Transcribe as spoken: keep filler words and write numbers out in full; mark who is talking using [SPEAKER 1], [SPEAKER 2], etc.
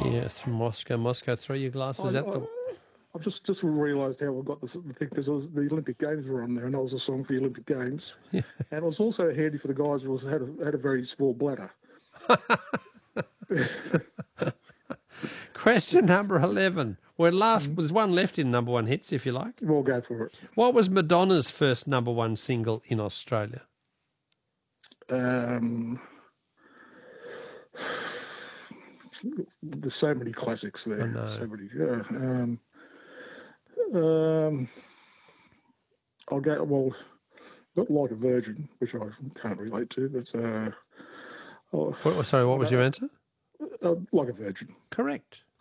[SPEAKER 1] Yes, Moscow, Moscow. Throw your glasses
[SPEAKER 2] I,
[SPEAKER 1] at
[SPEAKER 2] I,
[SPEAKER 1] them.
[SPEAKER 2] I've just just realised how I got this thing because the Olympic Games were on there, and that was a song for the Olympic Games,
[SPEAKER 1] Yeah.
[SPEAKER 2] and it was also handy for the guys who was had a, had a very small bladder.
[SPEAKER 1] Question number eleven. We're last. There's one left in number one hits, if you like.
[SPEAKER 2] We'll go for it.
[SPEAKER 1] What was Madonna's first number one single in Australia?
[SPEAKER 2] Um, there's so many classics there.
[SPEAKER 1] I know.
[SPEAKER 2] So many. Yeah. Um, um, I'll go. Well, not Like a Virgin, which I can't relate to, but uh, oh,
[SPEAKER 1] What, sorry, what was your answer?
[SPEAKER 2] uh, Like a Virgin.
[SPEAKER 1] Correct.